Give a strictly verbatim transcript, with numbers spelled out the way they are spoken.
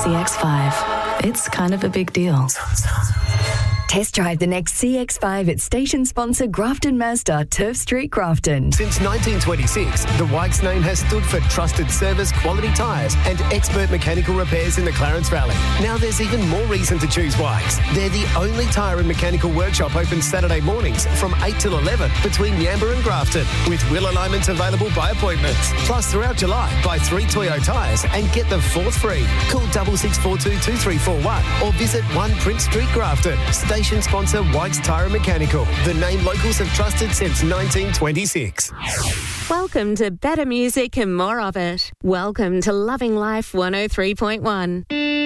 C X five. It's kind of a big deal. Test drive the next C X five at station sponsor Grafton Mazda, Turf Street, Grafton. Since nineteen twenty-six, the Wykes name has stood for trusted service, quality tyres and expert mechanical repairs in the Clarence Valley. Now there's even more reason to choose Wykes. They're the only tyre and mechanical workshop open Saturday mornings from eight till eleven between Yamba and Grafton, with wheel alignments available by appointment. Plus, throughout July, buy three Toyo tyres and get the fourth free. Call six six four two, two three four one or visit one Prince Street, Grafton. Station sponsor Wykes Tyre and Mechanical, the name locals have trusted since nineteen twenty-six. Welcome to better music and more of it. Welcome to Loving Life one oh three point one.